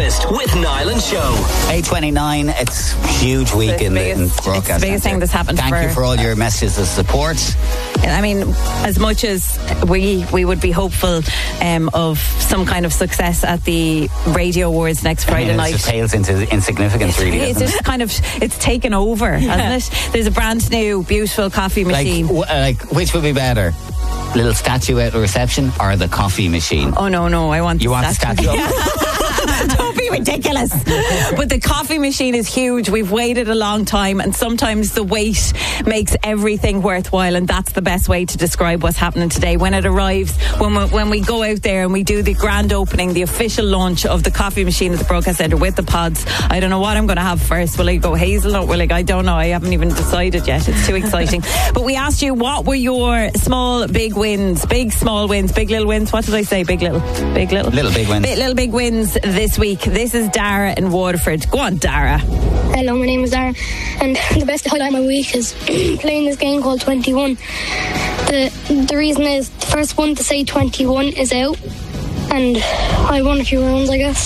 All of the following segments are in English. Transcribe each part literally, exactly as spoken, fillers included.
breakfast with Niall and Show. eight twenty-nine, it's a huge week in, biggest, in it's broadcast. the biggest thing that's happened Thank for, you for all your messages of support. I mean, as much as we we would be hopeful um, of some kind of success at the Radio Awards next Friday I mean, night. it just pales into insignificance, really. It's Doesn't just it? kind of, it's taken over, hasn't it? There's a brand new, beautiful coffee Like, machine. w- like, which would be better? Little statue at the reception or the coffee machine? Oh, no, no, I want You the want the statue. statue? Don't be ridiculous. But the coffee machine is huge. We've waited a long time, and sometimes the wait makes everything worthwhile, and that's the best way to describe what's happening today. When it arrives, when we, when we go out there and we do the grand opening, the official launch of the coffee machine at the Broadcast Centre with the pods, I don't know what I'm going to have first. Will I go hazelnut? Will I? I don't know. I haven't even decided yet. It's too exciting. But we asked you, what were your small, big wins? Big, small wins, big, little wins. What did I say? Big, little, big, little, Little big wins. Big, little big wins this week. This is Dara in Waterford. Go on, Dara. Hello, my name is Dara, and the best highlight of my week is playing this game called twenty-one. The the reason is the first one to say twenty-one is out, and I won a few rounds, I guess.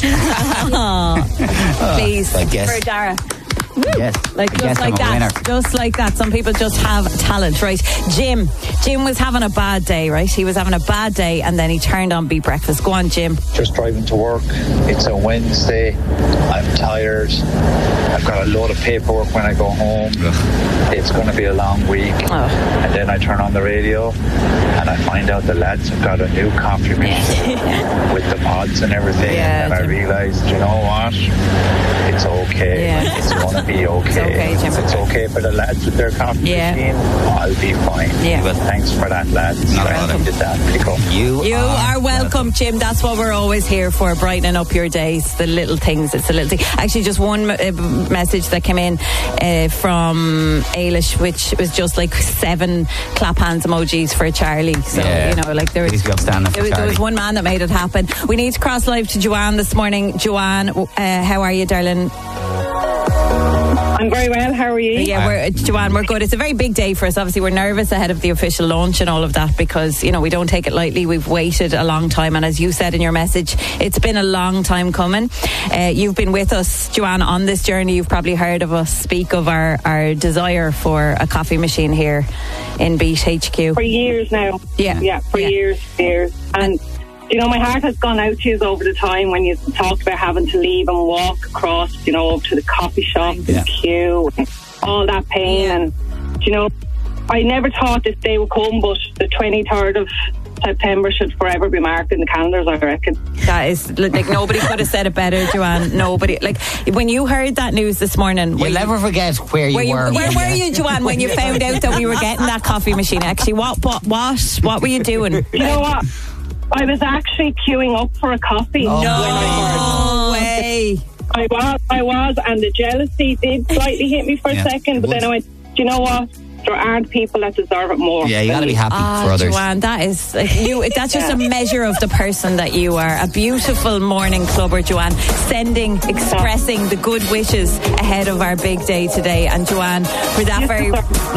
Please, I guess. for Dara. Yes. Like I just guess like I'm a that, winner. just like that. Some people just have talent, right? Jim, Jim was having a bad day, right? He was having a bad day, and then he turned on Beat Breakfast. Go on, Jim. Just driving to work. It's a Wednesday. I'm tired. I've got a load of paperwork when I go home. Ugh. It's going to be a long week. Oh. And then I turn on the radio and I find out the lads have got a new coffee machine with the pods and everything. Yeah, and I Jim. realised, you know what? It's okay. Yeah. It's going to be okay. It's okay, Jim. If it's okay for the lads with their coffee Yeah. machine, I'll be fine. Yeah. But thanks for that, lads. Not Thanks welcome. to that pick up. You, You are welcome, Jim. That's what we're always here for, brightening up your days. The little things. It's the little thing. Actually, just one uh, message that came in uh, from Ailish, which was just like seven clap hands emojis for Charlie. So, Yeah. you know, like there was, Please be upstanding for there, was- there was Charlie. one man that made it happen. We need to cross live to Joanne this morning. Joanne, uh, how are you, darling? I'm very well. How are you? Yeah, we're, Joanne, we're good. It's a very big day for us. Obviously, we're nervous ahead of the official launch and all of that because, you know, we don't take it lightly. We've waited a long time. And as you said in your message, it's been a long time coming. Uh, you've been with us, Joanne, on this journey. You've probably heard of us speak of our, our desire for a coffee machine here in Beat H Q. For years now. Yeah. Yeah, for Yeah. years, years. And, you know, my heart has gone out to you over the time when you talked about having to leave and walk across, you know, to the coffee shop, Yeah. the queue, and all that pain. Yeah. And, you know, I never thought this day would come, but the twenty-third of September should forever be marked in the calendars, I reckon. That is, like, nobody could have said it better, Joanne. Nobody. Like, when you heard that news this morning, were You'll you- never forget where you Were you, were. where were you, Joanne, when you found out that we were getting that coffee machine? Actually, what, what, what, what were you doing? You know what? I was actually queuing up for a coffee. Oh, when I No way. I was, I was, and the jealousy did slightly hit me for Yeah, a second, it but would. then I went, do you know what? There aren't people that deserve it more. Yeah, you got to be than me. happy Ah, for others. Joanne, that is like you. That's just a measure of the person that you are. A beautiful morning clubber, Joanne, sending, expressing the good wishes ahead of our big day today. And Joanne, for that very.